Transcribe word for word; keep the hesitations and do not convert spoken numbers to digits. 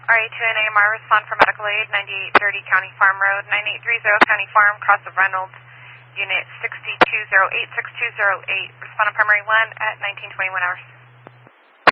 R A two N A M R, respond for medical aid, ninety-eight thirty County Farm Road, nine eight three zero County Farm, cross of Reynolds, unit six two zero eight six two zero eight, respond on primary one at nineteen twenty-one hours.